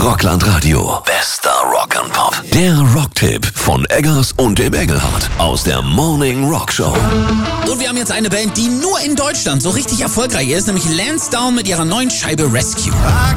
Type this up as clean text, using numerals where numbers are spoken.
Rockland Radio. Bester Rock'n'Pop. Der Rocktipp von Eggers und dem Engelhardt aus der Morning Rock Show. Und wir haben jetzt eine Band, die nur in Deutschland so richtig erfolgreich ist, nämlich Lansdowne mit ihrer neuen Scheibe Rescue.